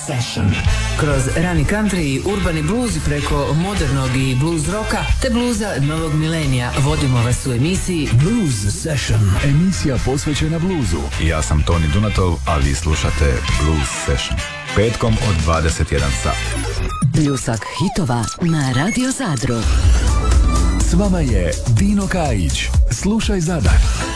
Session. Kroz rani country i urbani blues preko modernog i blues roka te bluza novog milenija vodimo vas u emisiji Blues Session. Emisija posvećena bluzu. Ja sam Toni Dunatov, a vi slušate Blues Session. Petkom od 21 sat. Pljusak hitova na Radio Zadru. S vama je Dino Kajić. Slušaj Zadar.